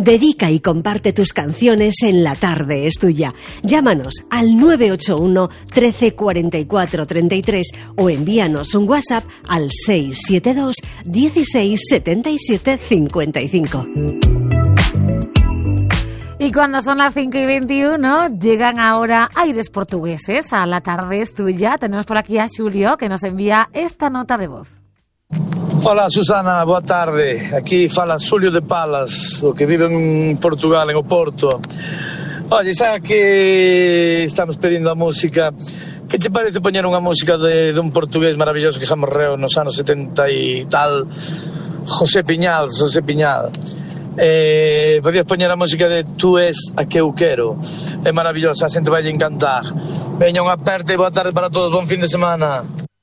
Dedica y comparte tus canciones en La Tarde es Tuya. Llámanos al 981 13 44 33 o envíanos un WhatsApp al 672 16 77 55. Y cuando son las 5:21, llegan ahora aires portugueses a La Tarde es Tuya. Tenemos por aquí a Xulio, que nos envía esta nota de voz. Hola Susana, boa tarde. Aquí fala Xulio de Palas, o que vive en Portugal, en Oporto. Oye, sabe que estamos pedindo a música. Que te parece poñer unha música de un portugués maravilloso que xa morreu nos anos 70 e tal, José Piñal. Podías poñer a música de Tú és a que eu quero. É maravillosa, a xente vai encantar. Veña, unha aperta e boa tarde para todos, bon fin de semana.